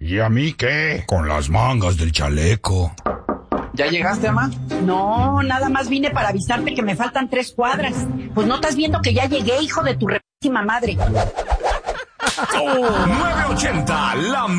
¿Y a mí qué? Con las mangas del chaleco. ¿Ya llegaste, ama? No, nada más vine para avisarte que me faltan 3 cuadras. Pues no estás viendo que ya llegué, hijo de tu repísima madre. 980, la